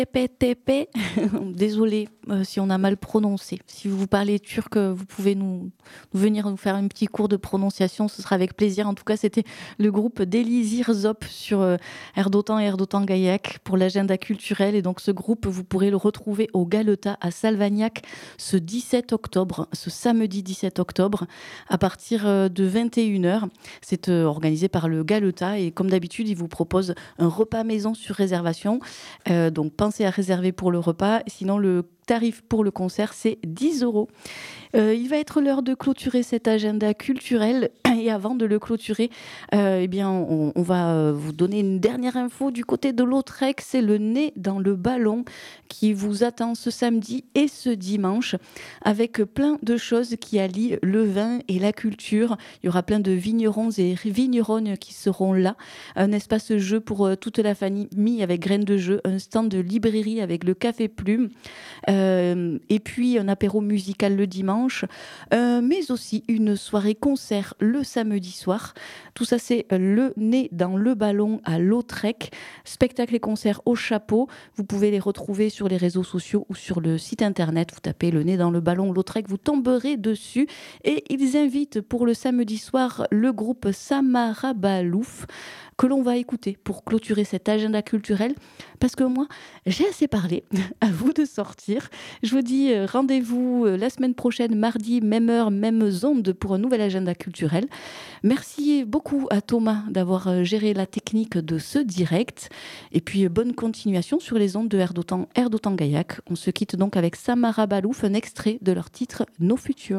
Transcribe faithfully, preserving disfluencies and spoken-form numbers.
Tepe tepe. Désolée euh, si on a mal prononcé. Si vous parlez turc, euh, vous pouvez nous, nous venir nous faire un petit cours de prononciation, ce sera avec plaisir. En tout cas, c'était le groupe Delizir Zop sur euh, Erdotan et Erdotan Gaillac pour l'agenda culturel. Et donc ce groupe, vous pourrez le retrouver au Galeta à Salvagnac ce dix-sept octobre, ce samedi dix-sept octobre, à partir euh, de vingt et une heures. C'est euh, organisé par le Galeta et comme d'habitude, il vous propose un repas maison sur réservation. Euh, donc pensez à réserver pour le repas. Sinon, le tarif pour le concert, c'est dix euros. Euh, il va être l'heure de clôturer cet agenda culturel. Et avant de le clôturer, euh, eh bien, on, on va vous donner une dernière info du côté de Lautrec. C'est le nez dans le ballon qui vous attend ce samedi et ce dimanche avec plein de choses qui allient le vin et la culture. Il y aura plein de vignerons et vigneronnes qui seront là. Un espace jeu pour euh, toute la famille avec graines de jeu. Un stand de librairie avec le café plume. Euh, et puis un apéro musical le dimanche, euh, mais aussi une soirée concert le samedi soir. Tout ça, c'est le nez dans le ballon à Lautrec. Spectacle et concerts au chapeau. Vous pouvez les retrouver sur les réseaux sociaux ou sur le site internet. Vous tapez le nez dans le ballon Lautrec, vous tomberez dessus. Et ils invitent pour le samedi soir le groupe Samara Balouf, que l'on va écouter pour clôturer cet agenda culturel. Parce que moi, j'ai assez parlé. À vous de sortir. Je vous dis rendez-vous la semaine prochaine, mardi, même heure, même onde, pour un nouvel agenda culturel. Merci beaucoup à Thomas d'avoir géré la technique de ce direct. Et puis, bonne continuation sur les ondes de Erdotan, Erdotan Gaillac. On se quitte donc avec Samara Balouf, un extrait de leur titre « Nos futurs ».